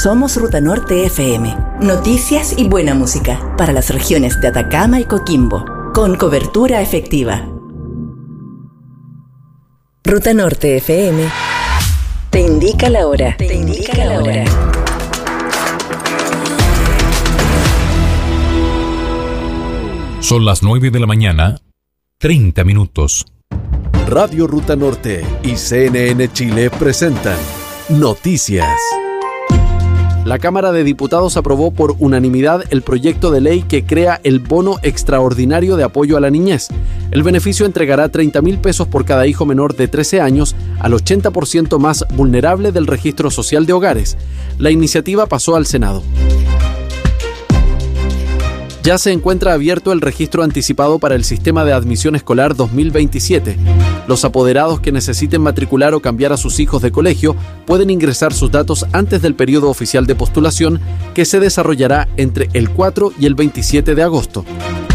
Somos Ruta Norte FM. Noticias y buena música para las regiones de Atacama y Coquimbo, con cobertura efectiva. Ruta Norte FM te indica la hora. Te indica la hora. Son las 9 de la mañana, 30 minutos. Radio Ruta Norte y CNN Chile presentan Noticias. La Cámara de Diputados aprobó por unanimidad el proyecto de ley que crea el Bono Extraordinario de Apoyo a la Niñez. El beneficio entregará 30.000 pesos por cada hijo menor de 13 años al 80% más vulnerable del Registro Social de Hogares. La iniciativa pasó al Senado. Ya se encuentra abierto el registro anticipado para el Sistema de Admisión Escolar 2027. Los apoderados que necesiten matricular o cambiar a sus hijos de colegio pueden ingresar sus datos antes del periodo oficial de postulación, que se desarrollará entre el 4 y el 27 de agosto.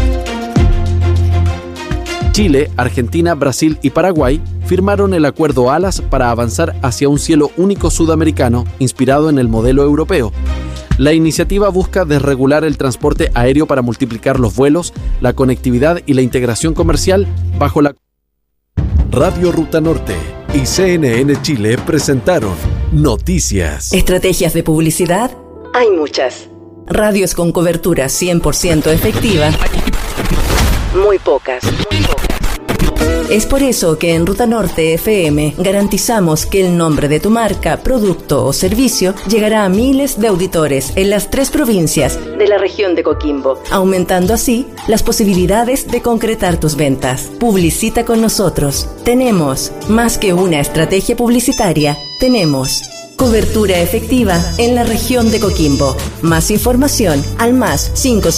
Chile, Argentina, Brasil y Paraguay firmaron el acuerdo ALAS para avanzar hacia un cielo único sudamericano inspirado en el modelo europeo. La iniciativa busca desregular el transporte aéreo para multiplicar los vuelos, la conectividad y la integración comercial bajo la... Radio Ruta Norte y CNN Chile presentaron Noticias. Estrategias de publicidad hay muchas. Radios con cobertura 100% efectiva, muy pocas. Es por eso que en Ruta Norte FM garantizamos que el nombre de tu marca, producto o servicio llegará a miles de auditores en las 3 provincias de la región de Coquimbo, aumentando así las posibilidades de concretar tus ventas. Publicita con nosotros. Tenemos más que una estrategia publicitaria, tenemos cobertura efectiva en la región de Coquimbo. Más información al más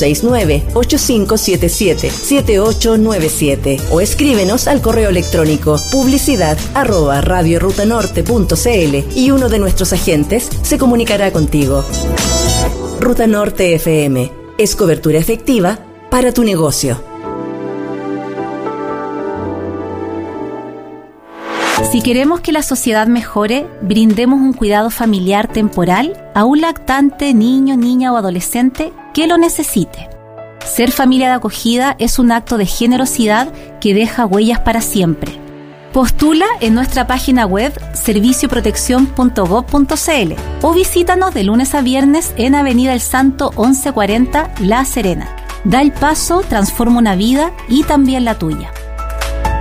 569-8577-7897 o escríbenos al correo electrónico publicidad@radiorutanorte.cl y uno de nuestros agentes se comunicará contigo. Ruta Norte FM es cobertura efectiva para tu negocio. Si queremos que la sociedad mejore, brindemos un cuidado familiar temporal a un lactante, niño, niña o adolescente que lo necesite. Ser familia de acogida es un acto de generosidad que deja huellas para siempre. Postula en nuestra página web servicioprotección.gov.cl o visítanos de lunes a viernes en Avenida El Santo 1140 La Serena. Da el paso, transforma una vida y también la tuya.